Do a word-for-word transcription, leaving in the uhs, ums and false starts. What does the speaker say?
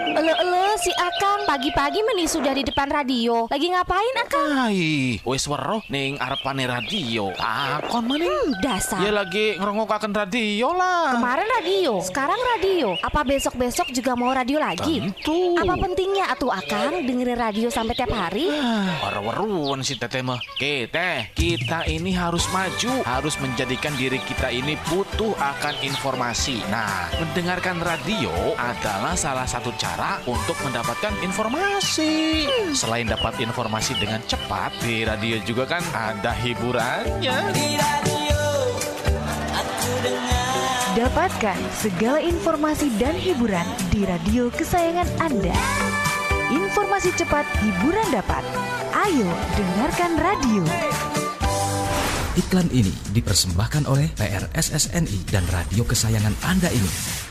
Ele-ele si Akang pagi-pagi meni sudah di depan radio. Lagi ngapain Akang? Hai, wis weruh ning arepane radio. Takon maning. Hmm, dasar. Ya lagi ngerongokaken radio lah. Kemarin radio, sekarang radio. Apa besok-besok juga mau radio lagi? Tentu. Apa pentingnya atuh Akang dengerin radio sampai tiap hari? Weru-weruan si teteh mah. Oke teh, kita ini harus maju, harus menjadikan diri kita ini butuh akan informasi. Nah, mendengarkan radio adalah salah satu cara untuk mendapatkan informasi. Hmm. Selain dapat informasi dengan cepat, di radio juga kan ada hiburannya. Di radio aku dengar. Dapatkan segala informasi dan hiburan di radio kesayangan Anda. Informasi cepat, hiburan dapat. Ayo dengarkan radio. Iklan ini dipersembahkan oleh P R S S N I dan radio kesayangan Anda ini.